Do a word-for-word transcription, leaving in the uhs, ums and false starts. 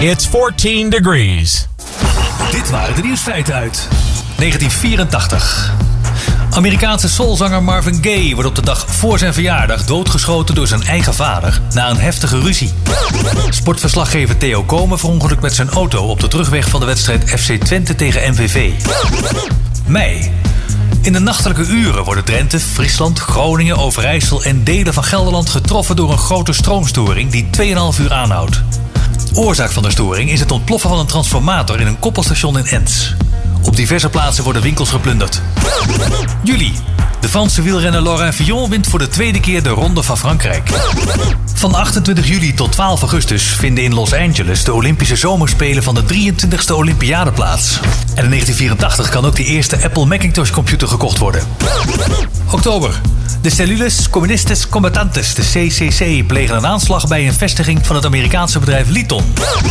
It's fourteen degrees. Dit waren de nieuwsfeiten uit negentien vierentachtig. Amerikaanse soulzanger Marvin Gaye wordt op de dag voor zijn verjaardag doodgeschoten door zijn eigen vader na een heftige ruzie. Sportverslaggever Theo Komen verongelukt met zijn auto op de terugweg van de wedstrijd F C Twente tegen M V V. Mei. In de nachtelijke uren worden Drenthe, Friesland, Groningen, Overijssel en delen van Gelderland getroffen door een grote stroomstoring die twee komma vijf uur aanhoudt. Oorzaak van de storing is het ontploffen van een transformator in een koppelstation in Ens. Op diverse plaatsen worden winkels geplunderd. Juli. De Franse wielrenner Laurent Fignon wint voor de tweede keer de Ronde van Frankrijk. Van achtentwintig juli tot twaalf augustus vinden in Los Angeles de Olympische Zomerspelen van de drieëntwintigste Olympiade plaats. En in negentien vierentachtig kan ook de eerste Apple Macintosh computer gekocht worden. Oktober. De Cellules Comunistes Combatantes, de C C C, plegen een aanslag bij een vestiging van het Amerikaanse bedrijf Litton.